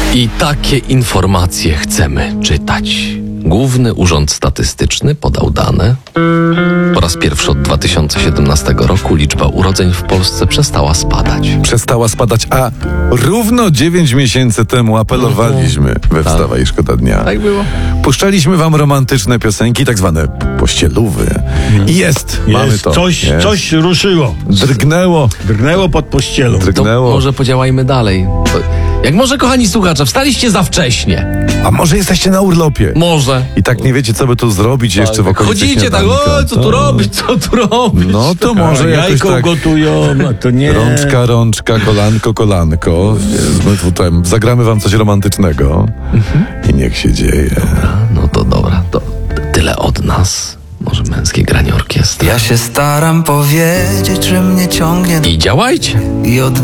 I takie informacje chcemy czytać. Główny Urząd Statystyczny podał dane. Po raz pierwszy od 2017 roku liczba urodzeń w Polsce przestała spadać. Przestała spadać, a równo 9 miesięcy temu apelowaliśmy we Wstawaj Szkoda Dnia. Tak było? Puszczaliśmy wam romantyczne piosenki, tak zwane pościelówy. I mamy to. Coś ruszyło. Drgnęło pod pościelą. To może podziałajmy dalej. Jak może, kochani słuchacze, wstaliście za wcześnie. A może jesteście na urlopie? Może. I tak nie wiecie, co by tu zrobić jeszcze w okolicy Chodzicie tak, śniadanka. co tu robić, co tu robić? No to może jakoś Jajko tak gotują, a to nie. rączka, kolanko. My tutaj zagramy wam coś romantycznego i niech się dzieje. No to dobra, to tyle od nas. Może męskie granie orkiestry. Ja się staram powiedzieć, że mnie ciągnie I działajcie. i od